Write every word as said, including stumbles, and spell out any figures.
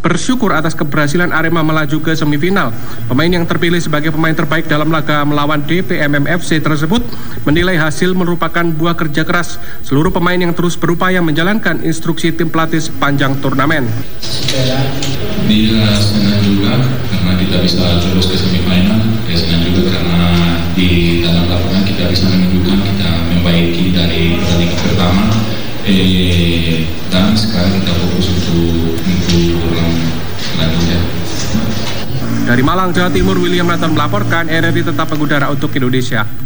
bersyukur atas keberhasilan Arema melaju ke semifinal. Pemain yang terpilih sebagai pemain terbaik dalam laga melawan D P M M F C tersebut menilai hasil merupakan buah kerja keras seluruh pemain yang terus berupaya menjalankan instruksi tim pelatih sepanjang turnamen. Dia senang juga karena kita bisa lolos ke semifinal. Dia senang juga karena di dalam lapangan kita bisa menunjukkan kita membaiki dari pertandingan pertama. Eh, dan sekarang kita fokus untuk untuk selanjutnya. Dari Malang, Jawa Timur, William Nathan melaporkan, R R I tetap mengudara untuk Indonesia.